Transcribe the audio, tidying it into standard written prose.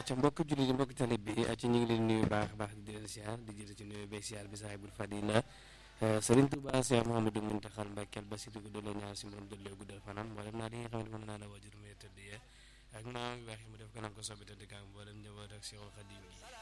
ca mbokk jullit yi mbokk talib bi ci ñu ngi leen nuyu baax a baax di leen siyaar di jël ci nuyu beeg siyaar bi saahibul fadila Sëriñ Tuubaa Cheikh Mouhamadou Mountakha Mbacké Bassirou ko doole ñaar si moom doole guddal fanaan mboolem naa di nga xamante mën naa la waajur muy tëdd ak maam yu baax yi mu def ko nag ko sobi tëdd kaam mboolem njaboot ak Cheikhul Khadim gi